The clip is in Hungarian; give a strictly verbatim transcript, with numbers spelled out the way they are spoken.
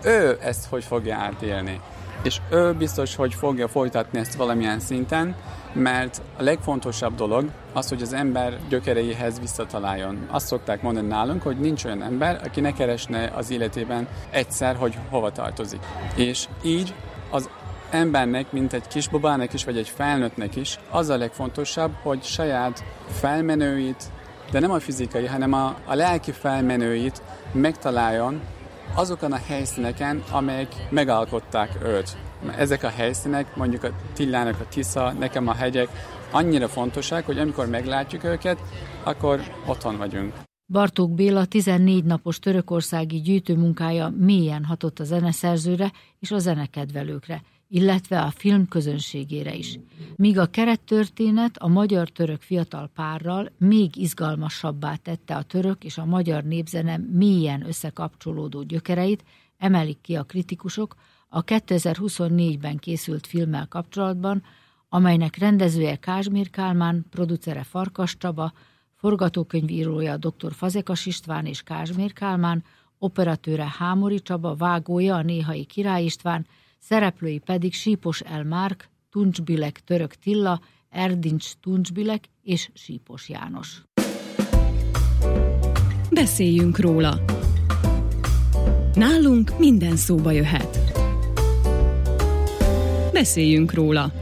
ő ezt hogy fogja átélni. És ő biztos, hogy fogja folytatni ezt valamilyen szinten, mert a legfontosabb dolog az, hogy az ember gyökereihez visszataláljon. Azt szokták mondani nálunk, hogy nincs olyan ember, aki ne keresne az életében egyszer, hogy hova tartozik. És így az embernek, mint egy kisbabának is, vagy egy felnőttnek is, az a legfontosabb, hogy saját felmenőit, de nem a fizikai, hanem a, a lelki felmenőit megtaláljon azokon a helyszíneken, amelyek megalkották őt. Ezek a helyszínek, mondjuk a Tillának a Tisza, nekem a hegyek, annyira fontosak, hogy amikor meglátjuk őket, akkor otthon vagyunk. Bartók Béla tizennégy napos törökországi gyűjtőmunkája mélyen hatott a zeneszerzőre és a zenekedvelőkre, illetve a film közönségére is. Míg a kerettörténet a magyar-török fiatal párral még izgalmasabbá tette a török és a magyar népzene mélyen összekapcsolódó gyökereit, emelik ki a kritikusok a kétezer-huszonnégyben készült filmmel kapcsolatban, amelynek rendezője Kázsmér Kálmán, producere Farkas Csaba, forgatókönyvírója dr. Fazekas István és Kázsmér Kálmán, operatőre Hámori Csaba, vágója a néhai Király István, szereplői pedig Sípos Elmárk, Tuncsbilek Török Tilla, Erdincs Tuncsbilek és Sípos János. Beszéljünk róla. Nálunk minden szóba jöhet. Beszéljünk róla.